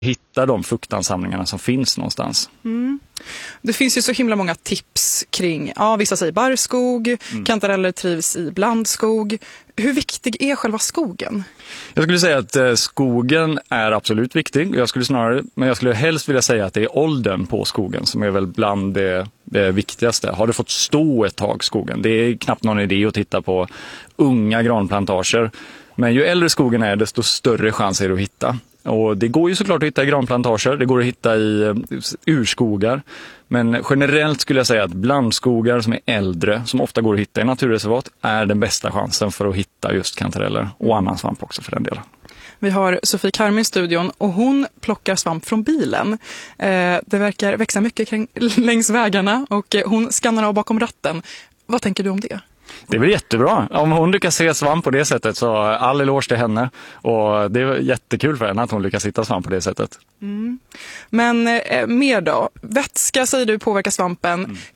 hitta de fruktansamlingarna som finns någonstans. Det finns ju så himla många tips kring, vissa säger barrskog, kantareller trivs i blandskog. Hur viktig är själva skogen? Jag skulle säga att skogen är absolut viktig. Men jag skulle helst vilja säga att det är åldern på skogen som är väl bland det viktigaste. Har det fått stå ett tag skogen? Det är knappt någon idé att titta på unga granplantager. Men ju äldre skogen är, desto större chans är det att hitta. Och det går ju såklart att hitta i granplantager, det går att hitta i urskogar. Men generellt skulle jag säga att blandskogar som är äldre, som ofta går att hitta i naturreservat, är den bästa chansen för att hitta just kantareller och annan svamp också för den delen. Vi har Sofie Karmi i studion och hon plockar svamp från bilen. Det verkar växa mycket längs vägarna och hon skannar av bakom ratten. Vad tänker du om det? Det blir jättebra. Om hon lyckas se svamp på det sättet så all eloge till henne. Och det är jättekul för henne att hon lyckas hitta svamp på det sättet. Men mer då? Vätska säger du påverkar svampen.